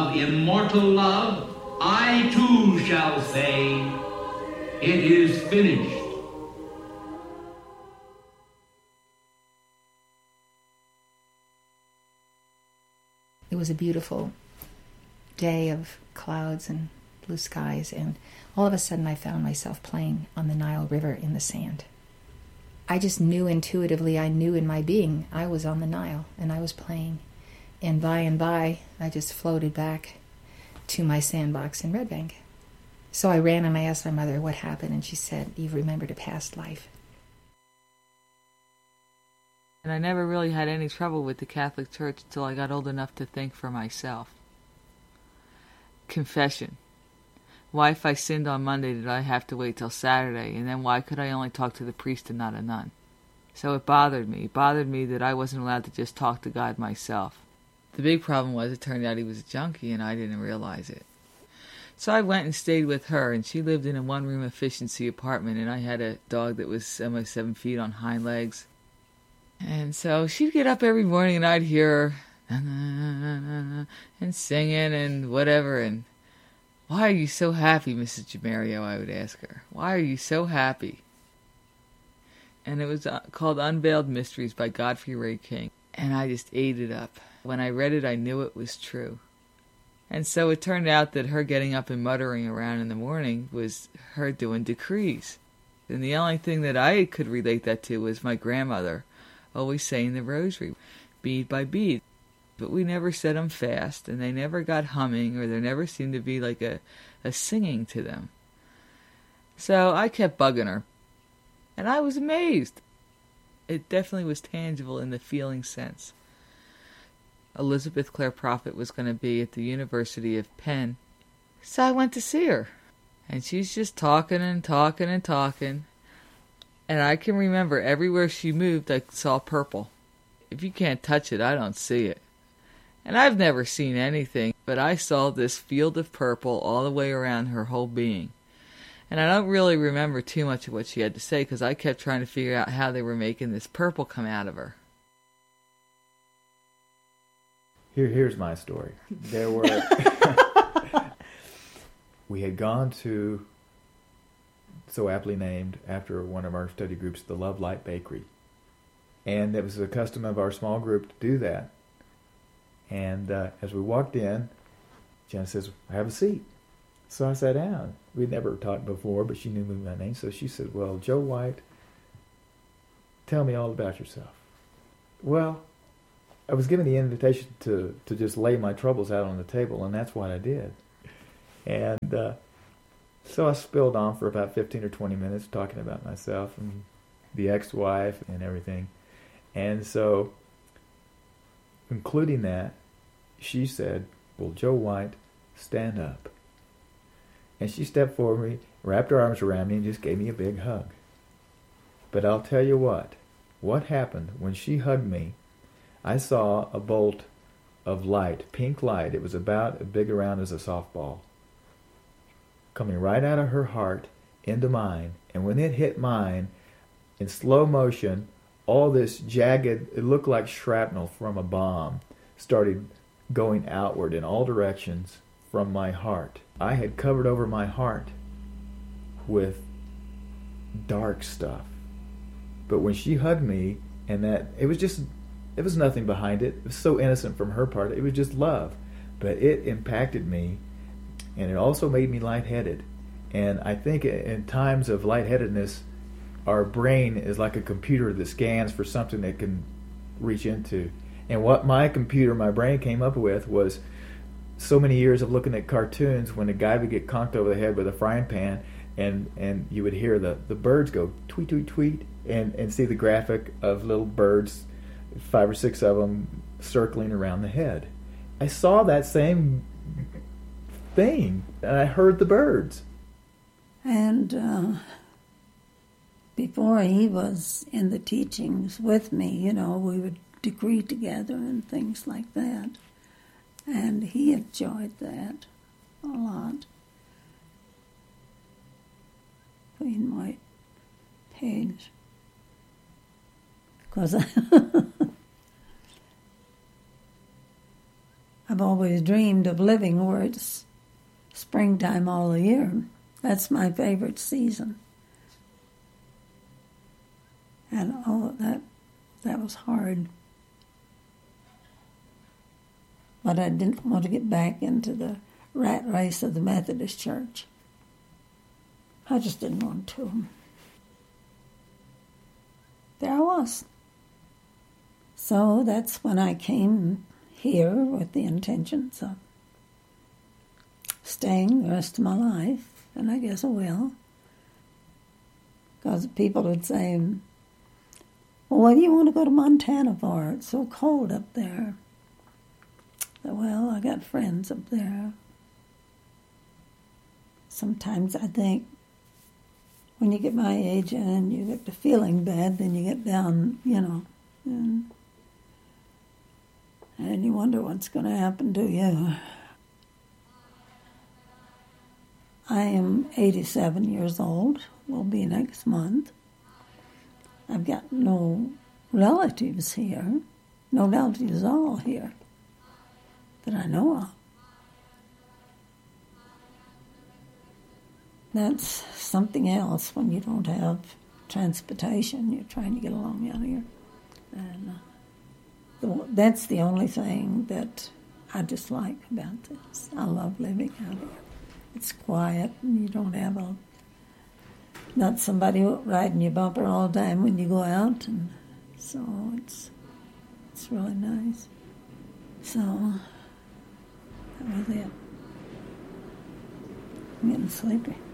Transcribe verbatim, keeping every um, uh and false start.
of immortal love, I too shall say, it is finished. It was a beautiful day of clouds and blue skies, and all of a sudden I found myself playing on the Nile River in the sand. I just knew intuitively, I knew in my being, I was on the Nile, and I was playing. And by and by, I just floated back to my sandbox in Red Bank. So I ran and I asked my mother what happened, and she said, "You've remembered a past life." And I never really had any trouble with the Catholic Church until I got old enough to think for myself. Confession. Why, if I sinned on Monday, did I have to wait till Saturday? And then why could I only talk to the priest and not a nun? So it bothered me. It bothered me that I wasn't allowed to just talk to God myself. The big problem was it turned out he was a junkie, and I didn't realize it. So I went and stayed with her, and she lived in a one-room efficiency apartment, and I had a dog that was almost seven feet on hind legs. And so she'd get up every morning and I'd hear her and singing and whatever. And "Why are you so happy, Missus Jamario?" I would ask her. "Why are you so happy?" And it was called Unveiled Mysteries by Godfrey Ray King. And I just ate it up. When I read it, I knew it was true. And so it turned out that her getting up and muttering around in the morning was her doing decrees. And the only thing that I could relate that to was my grandmother always saying the rosary, bead by bead. But we never said them fast, and they never got humming, or there never seemed to be like a, a singing to them. So I kept bugging her, and I was amazed. It definitely was tangible in the feeling sense. Elizabeth Clare Prophet was going to be at the University of Penn, so I went to see her. And she's just talking and talking and talking. And I can remember everywhere she moved, I saw purple. If you can't touch it, I don't see it. And I've never seen anything, but I saw this field of purple all the way around her whole being. And I don't really remember too much of what she had to say, because I kept trying to figure out how they were making this purple come out of her. Here, here's my story. There were... we had gone to... so aptly named after one of our study groups, the Love Light Bakery. And it was the custom of our small group to do that. And uh, as we walked in, Jen says, "Have a seat." So I sat down. We'd never talked before, but she knew me by name. So she said, "Well, Joe White, tell me all about yourself." Well, I was given the invitation to, to just lay my troubles out on the table, and that's what I did. And... Uh, So I spilled on for about fifteen or twenty minutes talking about myself and the ex-wife and everything. And so, concluding that, she said, "Well, Joe White, stand up." And she stepped forward, wrapped her arms around me, and just gave me a big hug. But I'll tell you what, what happened when she hugged me, I saw a bolt of light, pink light. It was about as big around as a softball, coming right out of her heart into mine. And when it hit mine, in slow motion, all this jagged, it looked like shrapnel from a bomb, started going outward in all directions from my heart. I had covered over my heart with dark stuff. But when she hugged me, and that, it was just, it was nothing behind it. It was so innocent from her part. It was just love. But it impacted me, and it also made me lightheaded. And I think in times of lightheadedness, our brain is like a computer that scans for something that can reach into. And what my computer, my brain came up with was so many years of looking at cartoons when a guy would get conked over the head with a frying pan, and, and you would hear the, the birds go tweet, tweet, tweet, and, and see the graphic of little birds, five or six of them, circling around the head. I saw that same thing, and I heard the birds. And uh, before he was in the teachings with me, you know, we would decree together and things like that. And he enjoyed that a lot. Clean my page. Because I, I've always dreamed of living where it's springtime all the year. That's my favorite season. And oh, that that was hard. But I didn't want to get back into the rat race of the Methodist Church. I just didn't want to. There I was. So that's when I came here with the intentions of staying the rest of my life, and I guess I will. Because people would say, well, what do you want to go to Montana for? It's so cold up there. Well, I got friends up there. Sometimes I think when you get my age and you get to feeling bad, then you get down, you know, and, and you wonder what's going to happen to you. I am eighty-seven years old, will be next month. I've got no relatives here, no relatives at all here that I know of. That's something else when you don't have transportation. You're trying to get along out here. And uh, the, that's the only thing that I dislike about this. I love living out here. It's quiet, and you don't have a not somebody riding your bumper all the time when you go out, and so it's it's really nice. So that was it. I'm getting sleepy.